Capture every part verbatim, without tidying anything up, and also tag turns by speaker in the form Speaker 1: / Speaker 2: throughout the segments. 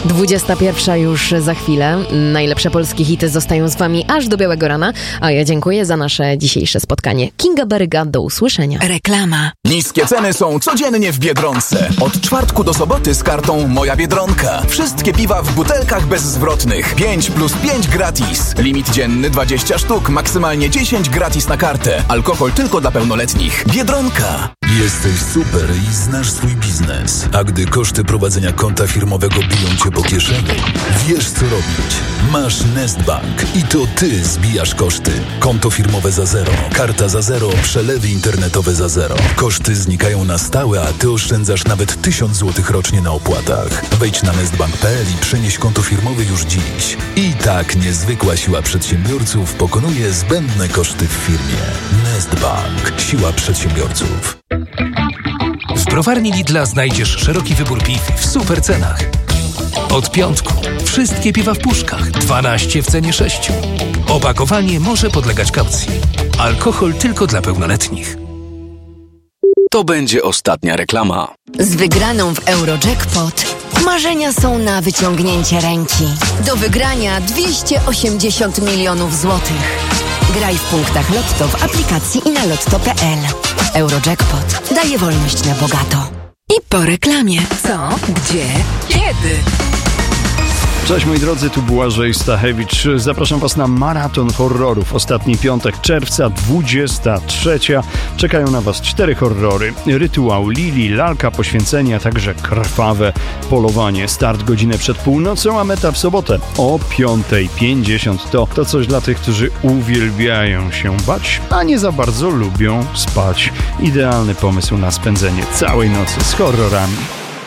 Speaker 1: dwudziesta pierwsza już za chwilę. Najlepsze polskie hity zostają z wami aż do białego rana, a ja dziękuję za nasze dzisiejsze spotkanie. Kinga Baryga, do usłyszenia.
Speaker 2: Reklama.
Speaker 3: Niskie ceny są codziennie w Biedronce. Od czwartku do soboty z kartą Moja Biedronka. Wszystkie piwa w butelkach bezzwrotnych. pięć plus pięć gratis. Limit dzienny dwadzieścia sztuk, maksymalnie dziesięć gratis na kartę. Alkohol tylko dla pełnoletnich. Biedronka.
Speaker 4: Jesteś super i znasz swój biznes. A gdy koszty prowadzenia konta firmowego biją cię po kieszeni, wiesz co robić. Masz Nestbank i to ty zbijasz koszty. Konto firmowe za zero, karta za zero, przelewy internetowe za zero. Koszty znikają na stałe, a ty oszczędzasz nawet tysiąc złotych rocznie na opłatach. Wejdź na nestbank kropka p l i przenieś konto firmowe już dziś. I tak niezwykła siła przedsiębiorców pokonuje zbędne koszty w firmie. Nestbank. Siła przedsiębiorców.
Speaker 5: W browarni Lidla znajdziesz szeroki wybór piw w super cenach. Od piątku wszystkie piwa w puszkach, dwanaście w cenie sześciu. Opakowanie może podlegać kaucji. Alkohol tylko dla pełnoletnich.
Speaker 6: To będzie ostatnia reklama.
Speaker 2: Z wygraną w Eurojackpot marzenia są na wyciągnięcie ręki. Do wygrania dwieście osiemdziesiąt milionów złotych. Graj w punktach Lotto w aplikacji i na lotto kropka p l. Eurojackpot daje wolność na bogato. I po reklamie. Co? Gdzie? Kiedy?
Speaker 7: Cześć moi drodzy, tu Błażej Stachewicz. Zapraszam was na maraton horrorów. Ostatni piątek czerwca, dwudziesta trzecia. Czekają na was cztery horrory. Rytuał Lili, lalka poświęcenia, a także krwawe polowanie. Start godzinę przed północą, a meta w sobotę o piąta pięćdziesiąt. To, to coś dla tych, którzy uwielbiają się bać, a nie za bardzo lubią spać. Idealny pomysł na spędzenie całej nocy z horrorami.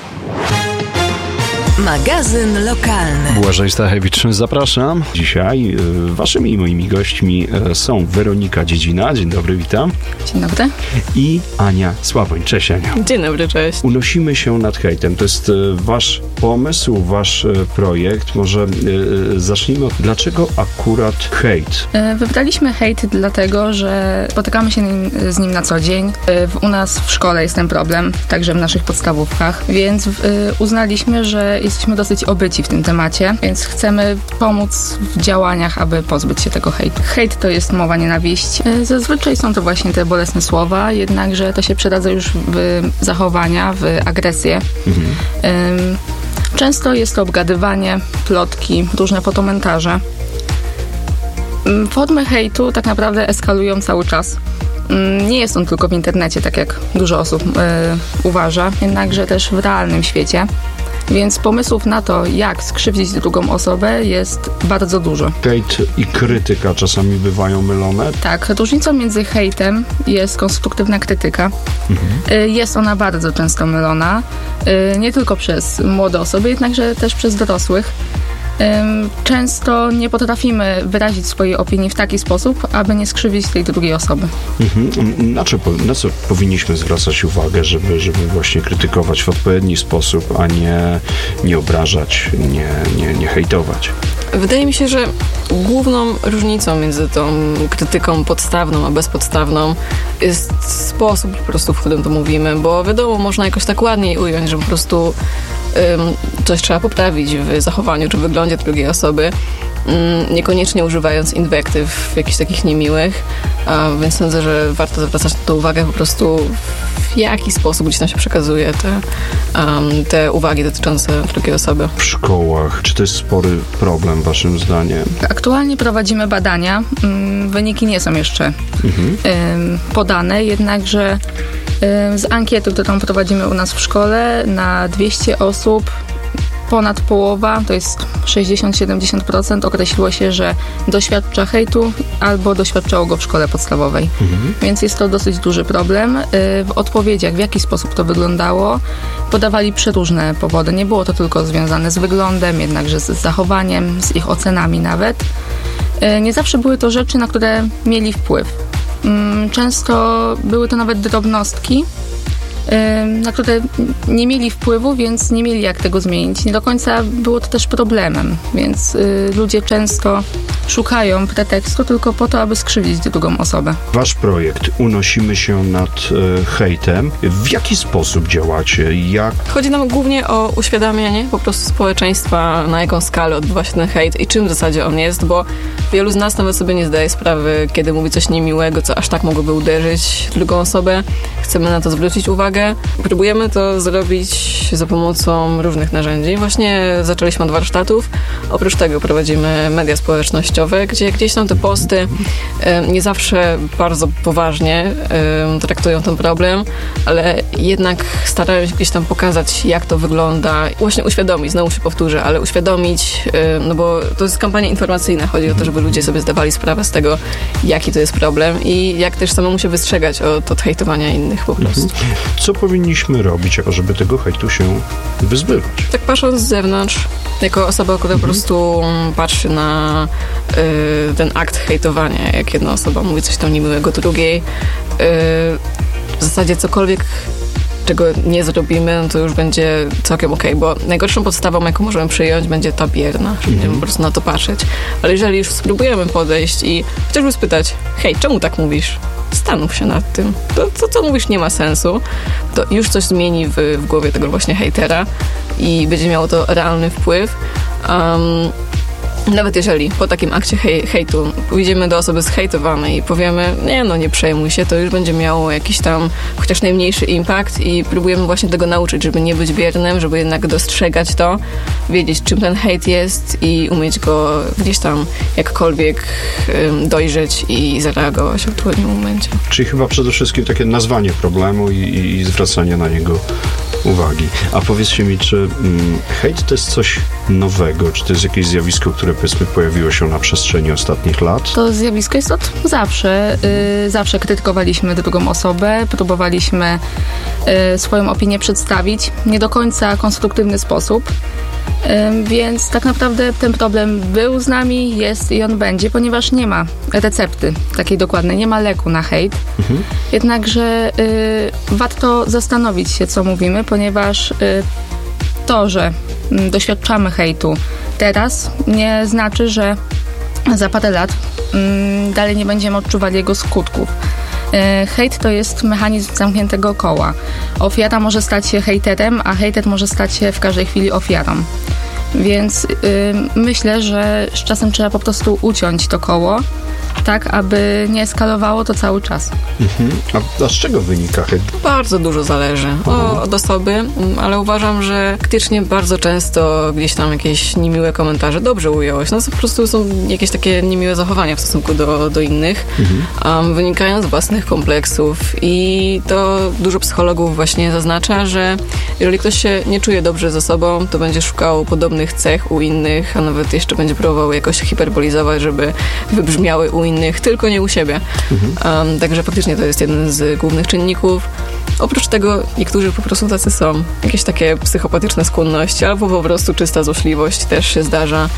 Speaker 2: Magazyn lokalny.
Speaker 7: Błażej Stachewicz, zapraszam. Dzisiaj y, waszymi i moimi gośćmi y, są Weronika Dziedzina. Dzień dobry, witam.
Speaker 8: Dzień dobry.
Speaker 7: I Ania Sławoń. Cześć, Ania.
Speaker 8: Dzień dobry, cześć.
Speaker 7: Unosimy się nad hejtem. To jest y, wasz pomysł, wasz y, projekt. Może y, zacznijmy od, dlaczego akurat hejt?
Speaker 8: Wybraliśmy hejt dlatego, że spotykamy się nim, z nim na co dzień. U nas w szkole jest ten problem, także w naszych podstawówkach, więc y, uznaliśmy, że jesteśmy dosyć obyci w tym temacie, więc chcemy pomóc w działaniach, aby pozbyć się tego hejtu. Hejt to jest mowa nienawiści. Zazwyczaj są to właśnie te bolesne słowa, jednakże to się przeradza już w zachowania, w agresję. Mhm. Często jest to obgadywanie, plotki, różne fotomontaże. Formy hejtu tak naprawdę eskalują cały czas. Nie jest on tylko w internecie, tak jak dużo osób yy, uważa, jednakże też w realnym świecie. Więc pomysłów na to, jak skrzywdzić drugą osobę, jest bardzo dużo.
Speaker 7: Hejt i krytyka czasami bywają mylone?
Speaker 8: Tak, różnicą między hejtem jest konstruktywna krytyka. Mhm. Jest ona bardzo często mylona, nie tylko przez młode osoby, jednakże też przez dorosłych. Często nie potrafimy wyrazić swojej opinii w taki sposób, aby nie skrzywić tej drugiej osoby.
Speaker 7: Mhm. Na, co, na co powinniśmy zwracać uwagę, żeby, żeby właśnie krytykować w odpowiedni sposób, a nie, nie obrażać, nie, nie, nie hejtować?
Speaker 9: Wydaje mi się, że główną różnicą między tą krytyką podstawną a bezpodstawną jest sposób po prostu, w którym to mówimy, bo wiadomo, można jakoś tak ładniej ująć, że po prostu um, coś trzeba poprawić w zachowaniu czy w wyglądzie drugiej osoby, um, niekoniecznie używając inwektyw jakichś takich niemiłych, a więc sądzę, że warto zwracać na to uwagę po prostu, w jaki sposób gdzieś tam się przekazuje te, um, te uwagi dotyczące drugiej osoby.
Speaker 7: W szkołach, czy to jest spory problem waszym zdaniem?
Speaker 8: Aktualnie prowadzimy badania. Wyniki nie są jeszcze mhm. podane, jednakże z ankiety, którą prowadzimy u nas w szkole, na dwieście osób ponad połowa, to jest sześćdziesiąt do siedemdziesięciu procent, określiło się, że doświadcza hejtu albo doświadczało go w szkole podstawowej. Mhm. Więc jest to dosyć duży problem. W odpowiedziach, w jaki sposób to wyglądało, podawali przeróżne powody. Nie było to tylko związane z wyglądem, jednakże z zachowaniem, z ich ocenami nawet. Nie zawsze były to rzeczy, na które mieli wpływ. Często były to nawet drobnostki, na które nie mieli wpływu, więc nie mieli jak tego zmienić. Nie do końca było to też problemem, więc y, ludzie często szukają pretekstu tylko po to, aby skrzywdzić drugą osobę.
Speaker 7: Wasz projekt Unosimy się nad e, hejtem. W jaki sposób działacie? Jak?
Speaker 9: Chodzi nam głównie o uświadamianie po prostu społeczeństwa, na jaką skalę odbywa się ten hejt i czym w zasadzie on jest, bo wielu z nas nawet sobie nie zdaje sprawy, kiedy mówi coś niemiłego, co aż tak mogłoby uderzyć drugą osobę. Chcemy na to zwrócić uwagę. Próbujemy to zrobić za pomocą różnych narzędzi. Właśnie zaczęliśmy od warsztatów. Oprócz tego prowadzimy media społecznościowe, gdzie gdzieś tam te posty e, nie zawsze bardzo poważnie e, traktują ten problem, ale jednak starają się gdzieś tam pokazać, jak to wygląda. Właśnie uświadomić, znowu się powtórzę, ale uświadomić, e, no bo to jest kampania informacyjna. Chodzi o to, żeby ludzie sobie zdawali sprawę z tego, jaki to jest problem i jak też samemu się wystrzegać od, od hejtowania innych po prostu.
Speaker 7: Co powinniśmy robić, żeby tego hejtu się wyzbywać?
Speaker 9: Tak patrząc z zewnątrz, jako osoba, która mhm. po prostu patrzy na y, ten akt hejtowania, jak jedna osoba mówi coś tam niemiłego drugiej, y, w zasadzie cokolwiek, czego nie zrobimy, no to już będzie całkiem okej, okay, bo najgorszą podstawą, jaką możemy przyjąć, będzie ta bierna, że będziemy mm. po prostu na to patrzeć. Ale jeżeli już spróbujemy podejść i chociażby spytać, hej, czemu tak mówisz? Zastanów się nad tym. To, to, co mówisz, nie ma sensu. To już coś zmieni w, w głowie tego właśnie hejtera i będzie miało to realny wpływ. Um, Nawet jeżeli po takim akcie hej, hejtu pójdziemy do osoby zhejtowanej i powiemy, nie no, nie przejmuj się, to już będzie miało jakiś tam chociaż najmniejszy impact i próbujemy właśnie tego nauczyć, żeby nie być biernym, żeby jednak dostrzegać to, wiedzieć, czym ten hejt jest i umieć go gdzieś tam jakkolwiek um, dojrzeć i zareagować w odpowiednim momencie.
Speaker 7: Czyli chyba przede wszystkim takie nazwanie problemu i, i zwracanie na niego uwagi. A powiedzcie mi, czy mm, hejt to jest coś nowego? Czy to jest jakieś zjawisko, które powiedzmy pojawiło się na przestrzeni ostatnich lat?
Speaker 8: To zjawisko jest od zawsze. Yy, zawsze krytykowaliśmy drugą osobę, próbowaliśmy yy, swoją opinię przedstawić w nie do końca konstruktywny sposób. Yy, więc tak naprawdę ten problem był z nami, jest i on będzie, ponieważ nie ma recepty takiej dokładnej, nie ma leku na hejt. Mhm. Jednakże yy, warto zastanowić się, co mówimy, ponieważ yy, to, że yy, doświadczamy hejtu teraz, nie znaczy, że za parę lat yy, dalej nie będziemy odczuwali jego skutków. Yy, hejt to jest mechanizm zamkniętego koła. Ofiara może stać się hejterem, a hejter może stać się w każdej chwili ofiarą. Więc yy, myślę, że z czasem trzeba po prostu uciąć to koło, tak, aby nie eskalowało to cały czas.
Speaker 7: Mhm. A, a z czego wynika hejt?
Speaker 9: Bardzo dużo zależy o, od osoby, ale uważam, że faktycznie bardzo często gdzieś tam jakieś niemiłe komentarze, dobrze ująłeś, no to po prostu są jakieś takie niemiłe zachowania w stosunku do, do innych, mhm. um, wynikają z własnych kompleksów i to dużo psychologów właśnie zaznacza, że jeżeli ktoś się nie czuje dobrze ze sobą, to będzie szukał podobnych cech u innych, a nawet jeszcze będzie próbował jakoś hiperbolizować, żeby wybrzmiały u innych, tylko nie u siebie. Mhm. Um, także faktycznie to jest jeden z głównych czynników. Oprócz tego niektórzy po prostu tacy są. Jakieś takie psychopatyczne skłonności, albo po prostu czysta złośliwość też się zdarza.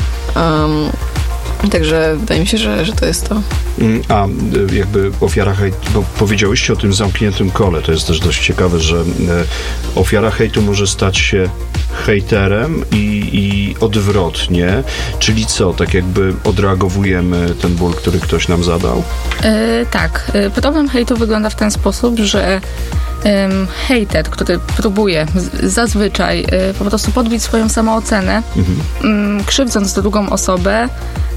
Speaker 9: Um, Także wydaje mi się, że, że to jest to.
Speaker 7: A jakby ofiara hejtu, bo powiedziałyście o tym zamkniętym kole, to jest też dość ciekawe, że ofiara hejtu może stać się hejterem i, i odwrotnie, czyli co, tak jakby odreagowujemy ten ból, który ktoś nam zadał?
Speaker 8: Yy, tak. Problem hejtu wygląda w ten sposób, że Um, hejter, który próbuje z, zazwyczaj y, po prostu podbić swoją samoocenę, mhm. y, krzywdząc drugą osobę,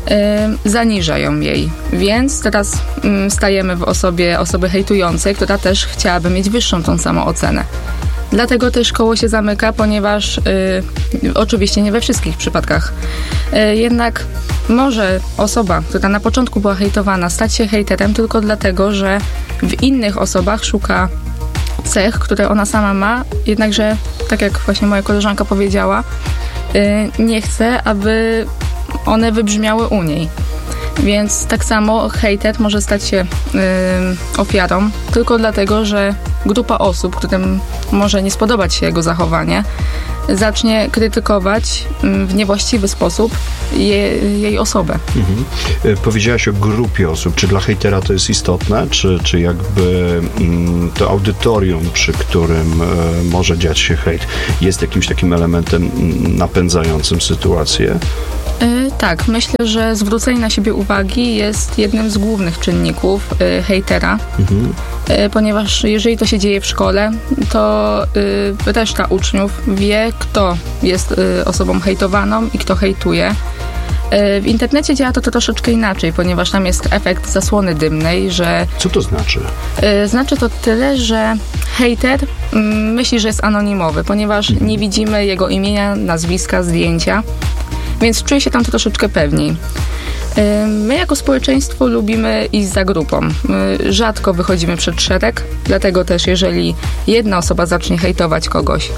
Speaker 8: y, zaniża ją jej. Więc teraz y, stajemy w osobie osoby hejtującej, która też chciałaby mieć wyższą tą samoocenę. Dlatego też koło się zamyka, ponieważ y, oczywiście nie we wszystkich przypadkach. Y, jednak może osoba, która na początku była hejtowana, stać się hejterem tylko dlatego, że w innych osobach szuka cech, które ona sama ma, jednakże, tak jak właśnie moja koleżanka powiedziała, yy, nie chce, aby one wybrzmiały u niej. Więc tak samo hejter może stać się yy, ofiarą tylko dlatego, że grupa osób, którym może nie spodobać się jego zachowanie, zacznie krytykować w niewłaściwy sposób je, jej osobę.
Speaker 7: Mhm. Powiedziałaś o grupie osób. Czy dla hejtera to jest istotne? Czy, czy jakby mm, to audytorium, przy którym e, może dziać się hejt, jest jakimś takim elementem napędzającym sytuację?
Speaker 8: Yy, tak, myślę, że zwrócenie na siebie uwagi jest jednym z głównych czynników yy, hejtera, mhm. yy, ponieważ jeżeli to się dzieje w szkole, to yy, reszta uczniów wie, kto jest yy, osobą hejtowaną i kto hejtuje. Yy, w internecie działa to, to troszeczkę inaczej, ponieważ tam jest efekt zasłony dymnej, że...
Speaker 7: Co to znaczy?
Speaker 8: Yy, znaczy to tyle, że hejter yy, myśli, że jest anonimowy, ponieważ mhm. nie widzimy jego imienia, nazwiska, zdjęcia. Więc czuję się tam troszeczkę pewniej. My jako społeczeństwo lubimy iść za grupą. Rzadko wychodzimy przed szereg, dlatego też jeżeli jedna osoba zacznie hejtować kogoś,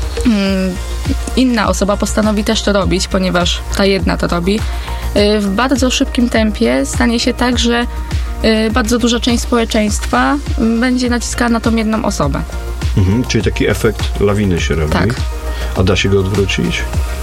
Speaker 8: inna osoba postanowi też to robić, ponieważ ta jedna to robi, w bardzo szybkim tempie stanie się tak, że bardzo duża część społeczeństwa będzie naciskała na tą jedną osobę.
Speaker 7: Mhm, czyli taki efekt lawiny się robi.
Speaker 8: Tak.
Speaker 7: A da się go odwrócić?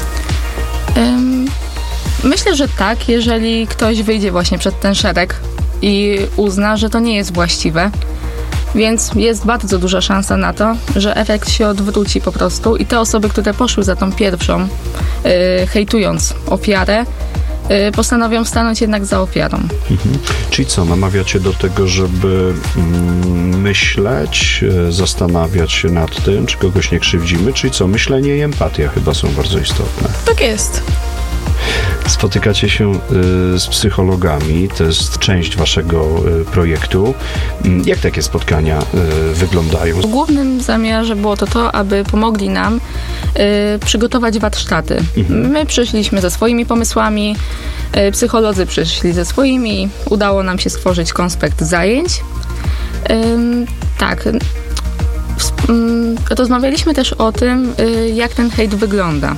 Speaker 8: Myślę, że tak, jeżeli ktoś wyjdzie właśnie przed ten szereg i uzna, że to nie jest właściwe, więc jest bardzo duża szansa na to, że efekt się odwróci po prostu i te osoby, które poszły za tą pierwszą, yy, hejtując ofiarę, yy, postanowią stanąć jednak za ofiarą.
Speaker 7: Mhm. Czyli co, namawiacie do tego, żeby mm, myśleć, zastanawiać się nad tym, czy kogoś nie krzywdzimy, czyli co, myślenie i empatia chyba są bardzo istotne.
Speaker 9: Tak jest.
Speaker 7: Spotykacie się y, z psychologami, to jest część waszego y, projektu. Jak takie spotkania y, wyglądają?
Speaker 8: W głównym zamiarze było to to, aby pomogli nam y, przygotować warsztaty. Mhm. My przyszliśmy ze swoimi pomysłami, y, psycholodzy przyszli ze swoimi, udało nam się stworzyć konspekt zajęć. Y, tak, y, rozmawialiśmy też o tym, y, jak ten hejt wygląda.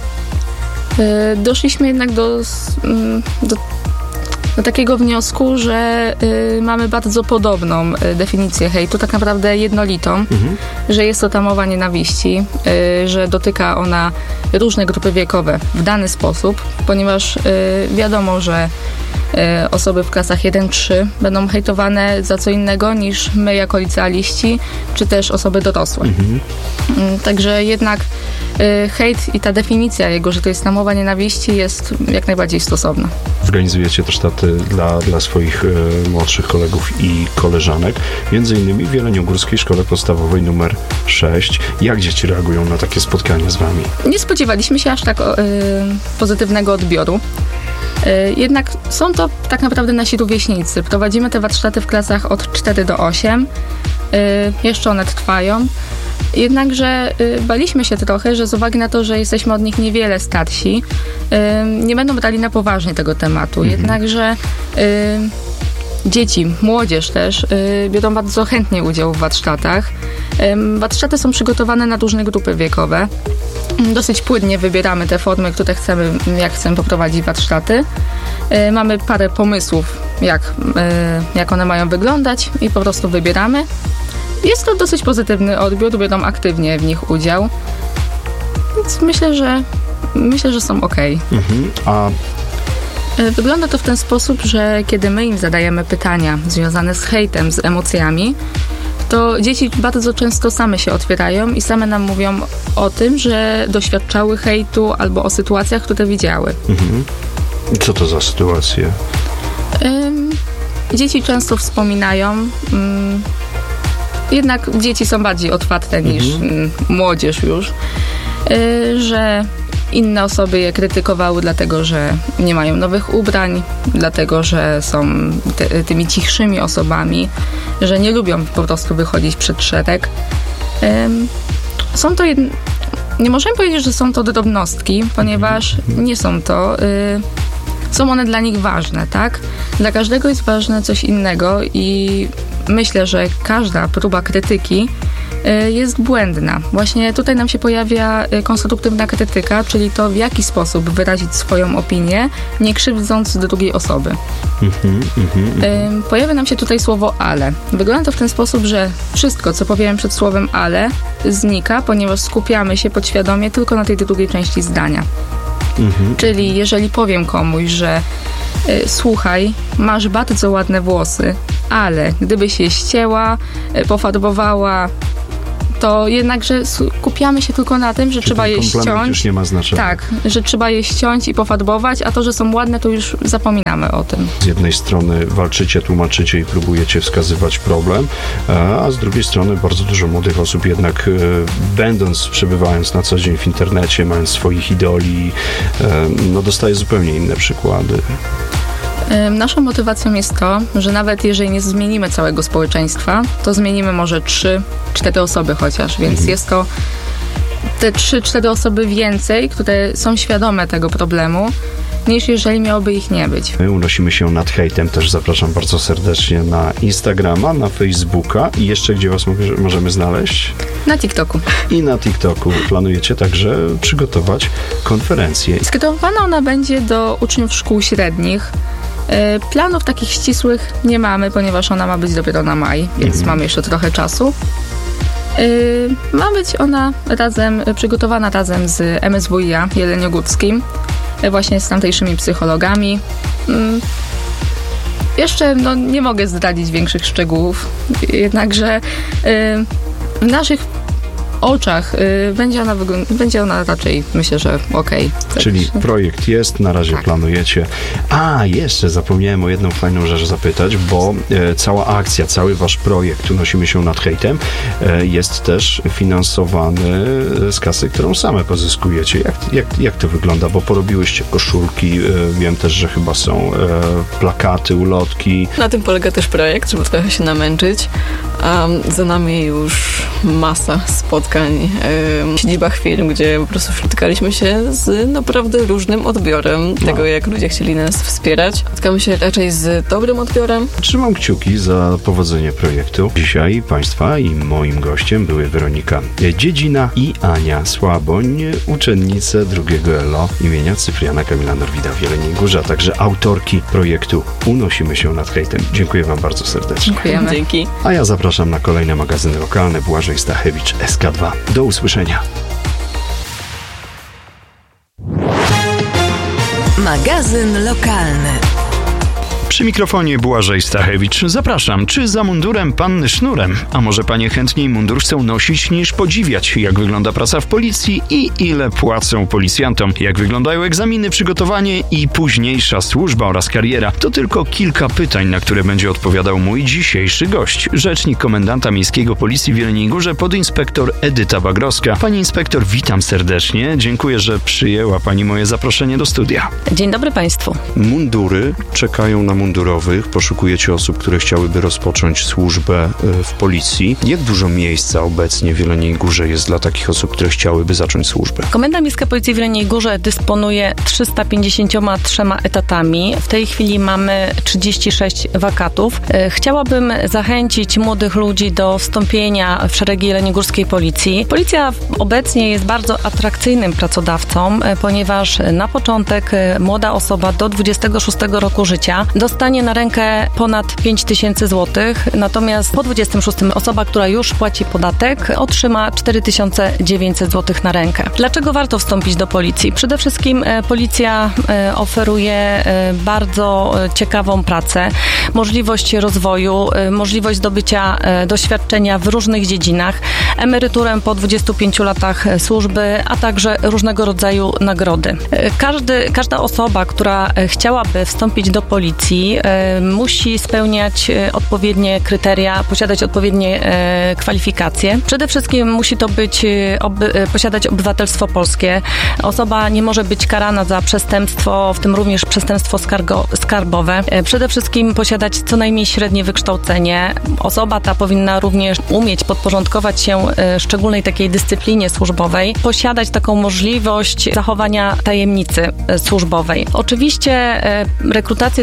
Speaker 8: Doszliśmy jednak do, do, do takiego wniosku, że y, mamy bardzo podobną y, definicję hejtu, tak naprawdę jednolitą, mhm. że jest to ta mowa nienawiści, y, że dotyka ona różne grupy wiekowe w dany sposób, ponieważ y, wiadomo, że y, osoby w klasach jeden trzy będą hejtowane za co innego niż my jako licealiści, czy też osoby dorosłe. Mhm. Y, także jednak y, hejt i ta definicja jego, że to jest ta mowa nienawiści, jest jak najbardziej stosowna.
Speaker 7: Organizujecie też taty dla, dla swoich y, młodszych kolegów i koleżanek, między innymi w Jeleniogórskiej Szkole Podstawowej numer sześć. Jak dzieci reagują na takie spotkania z wami?
Speaker 8: Nie spodziewaliśmy się aż tak y, pozytywnego odbioru. Y, jednak są to tak naprawdę nasi rówieśnicy. Prowadzimy te warsztaty w klasach od cztery do ośmiu. Y, jeszcze one trwają. Jednakże y, baliśmy się trochę, że z uwagi na to, że jesteśmy od nich niewiele starsi, y, nie będą brali na poważnie tego tematu. Mhm. Jednakże y, dzieci, młodzież też y, biorą bardzo chętnie udział w warsztatach. Y, warsztaty są przygotowane na różne grupy wiekowe. Dosyć płynnie wybieramy te formy, które chcemy, jak chcemy poprowadzić warsztaty. Y, mamy parę pomysłów, jak, y, jak one mają wyglądać i po prostu wybieramy. Jest to dosyć pozytywny odbiór, biorą aktywnie w nich udział, więc myślę, że myślę, że są okej.
Speaker 7: Mhm. A
Speaker 8: wygląda to w ten sposób, że kiedy my im zadajemy pytania związane z hejtem, z emocjami, to dzieci bardzo często same się otwierają i same nam mówią o tym, że doświadczały hejtu albo o sytuacjach, które widziały. Mhm.
Speaker 7: Co to za sytuacje?
Speaker 8: Ym, dzieci często wspominają... Ym, Jednak dzieci są bardziej otwarte niż mhm. młodzież już, yy, że inne osoby je krytykowały dlatego, że nie mają nowych ubrań, dlatego, że są te, tymi cichszymi osobami, że nie lubią po prostu wychodzić przed szereg. Yy, są to jed... Nie możemy powiedzieć, że są to drobnostki, ponieważ nie są to... Yy, są one dla nich ważne, tak? Dla każdego jest ważne coś innego i myślę, że każda próba krytyki jest błędna. Właśnie tutaj nam się pojawia konstruktywna krytyka, czyli to, w jaki sposób wyrazić swoją opinię, nie krzywdząc do drugiej osoby. Mm-hmm, mm-hmm. Pojawia nam się tutaj słowo ale. Wygląda to w ten sposób, że wszystko, co powiem przed słowem ale, znika, ponieważ skupiamy się podświadomie tylko na tej drugiej części zdania. Mm-hmm. Czyli jeżeli powiem komuś, że y, słuchaj, masz bardzo ładne włosy, ale gdybyś je ścięła, y, pofarbowała, to jednakże skupiamy się tylko na tym, że
Speaker 7: Czy
Speaker 8: trzeba je ściąć.
Speaker 7: Już nie ma znaczenia.
Speaker 8: Tak, że trzeba je ściąć i pofarbować, a to, że są ładne, to już zapominamy o tym.
Speaker 7: Z jednej strony walczycie, tłumaczycie i próbujecie wskazywać problem, a z drugiej strony bardzo dużo młodych osób jednak będąc, przebywając na co dzień w internecie, mając swoich idoli, no dostaje zupełnie inne przykłady.
Speaker 8: Naszą motywacją jest to, że nawet jeżeli nie zmienimy całego społeczeństwa, to zmienimy może trzy, cztery osoby chociaż, więc mhm. jest to te trzy, cztery osoby więcej, które są świadome tego problemu, niż jeżeli miałoby ich nie być.
Speaker 7: My unosimy się nad hejtem, też zapraszam bardzo serdecznie na Instagrama, na Facebooka i jeszcze gdzie was możemy znaleźć?
Speaker 8: Na TikToku.
Speaker 7: I na TikToku planujecie także przygotować konferencję.
Speaker 8: Skierowana ona będzie do uczniów szkół średnich. Planów takich ścisłych nie mamy, ponieważ ona ma być dopiero na maj, więc mm. mamy jeszcze trochę czasu. Ma być ona razem, przygotowana razem z M S W i A jeleniogórskim, właśnie z tamtejszymi psychologami. Jeszcze no, nie mogę zdradzić większych szczegółów, jednakże w naszych oczach y, będzie, ona wyglą- będzie ona raczej, myślę, że okej. Okay.
Speaker 7: Czyli projekt jest, na razie tak. planujecie. A, jeszcze zapomniałem o jedną fajną rzecz zapytać, bo e, cała akcja, cały wasz projekt Unosimy się nad hejtem e, jest też finansowany z kasy, którą same pozyskujecie. Jak, jak, jak to wygląda? Bo porobiłyście koszulki, e, wiem też, że chyba są e, plakaty, ulotki.
Speaker 9: Na tym polega też projekt, żeby trochę się namęczyć. A za nami już masa spotkań w siedzibach firm, gdzie po prostu spotykaliśmy się z naprawdę różnym odbiorem no. tego, jak ludzie chcieli nas wspierać. Spotkamy się raczej z dobrym odbiorem.
Speaker 7: Trzymam kciuki za powodzenie projektu. Dzisiaj Państwa i moim gościem były Weronika Dziedzina i Ania Słaboń, uczennice drugiego L O imienia Cypriana Kamila Norwida w Jeleniej Górze, a także autorki projektu Unosimy się nad hejtem. Dziękuję Wam bardzo serdecznie.
Speaker 8: Dziękujemy.
Speaker 9: Dzięki.
Speaker 7: A ja zapraszam na kolejne magazyny lokalne. Błażej Stachewicz, S K dwa. Do usłyszenia.
Speaker 2: Magazyn lokalny.
Speaker 7: Przy mikrofonie Błażej Stachewicz. Zapraszam. Czy za mundurem panny sznurem? A może panie chętniej mundur chcą nosić niż podziwiać? Jak wygląda praca w policji i ile płacą policjantom? Jak wyglądają egzaminy, przygotowanie i późniejsza służba oraz kariera? To tylko kilka pytań, na które będzie odpowiadał mój dzisiejszy gość. Rzecznik komendanta miejskiego policji w Jeleniej Górze, podinspektor Edyta Bagrowska. Pani inspektor, witam serdecznie. Dziękuję, że przyjęła pani moje zaproszenie do studia.
Speaker 10: Dzień dobry państwu.
Speaker 7: Mundury czekają na mundurowych, poszukujecie osób, które chciałyby rozpocząć służbę w policji. Jak dużo miejsca obecnie w Jeleniej Górze jest dla takich osób, które chciałyby zacząć służbę?
Speaker 10: Komenda Miejska Policji w Jeleniej Górze dysponuje trzysta pięćdziesięcioma trzema etatami. W tej chwili mamy trzydzieści sześć wakatów. Chciałabym zachęcić młodych ludzi do wstąpienia w szeregi jeleniogórskiej policji. Policja obecnie jest bardzo atrakcyjnym pracodawcą, ponieważ na początek młoda osoba do dwudziestego szóstego roku życia dostanie na rękę ponad pięć tysięcy złotych, natomiast po dwudziestym szóstym osoba, która już płaci podatek, otrzyma cztery tysiące dziewięćset złotych na rękę. Dlaczego warto wstąpić do policji? Przede wszystkim e, policja e, oferuje e, bardzo ciekawą pracę, możliwość rozwoju, e, możliwość zdobycia e, doświadczenia w różnych dziedzinach, emeryturę po dwudziestu pięciu latach służby, a także różnego rodzaju nagrody. E, każdy, każda osoba, która chciałaby wstąpić do policji, e, musi spełniać e, odpowiednie kryteria, posiadać odpowiednie e, kwalifikacje. Przede wszystkim musi to być, e, oby, e, posiadać obywatelstwo polskie. Osoba nie może być karana za przestępstwo, w tym również przestępstwo skargo, skarbowe. E, przede wszystkim posiadać co najmniej średnie wykształcenie. Osoba ta powinna również umieć podporządkować się e, szczególnej takiej dyscyplinie służbowej, posiadać taką możliwość zachowania tajemnicy e, służbowej. Oczywiście e, rekrutację do policji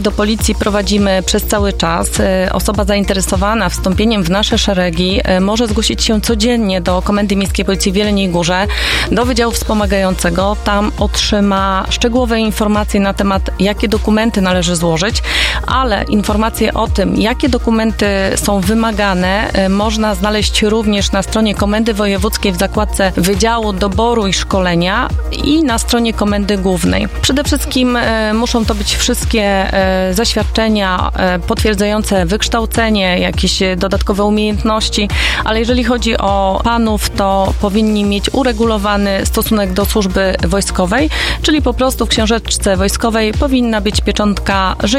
Speaker 10: policji prowadzimy przez cały czas. Osoba zainteresowana wstąpieniem w nasze szeregi może zgłosić się codziennie do Komendy Miejskiej Policji w Jeleniej Górze, do Wydziału Wspomagającego. Tam otrzyma szczegółowe informacje na temat, jakie dokumenty należy złożyć, ale informacje o tym, jakie dokumenty są wymagane, można znaleźć również na stronie Komendy Wojewódzkiej w zakładce Wydziału Doboru i Szkolenia i na stronie Komendy Głównej. Przede wszystkim e, muszą to być wszystkie e, zaświadczenia e, potwierdzające wykształcenie, jakieś dodatkowe umiejętności, ale jeżeli chodzi o panów, to powinni mieć uregulowany stosunek do służby wojskowej, czyli po prostu w książeczce wojskowej powinna być pieczątka, że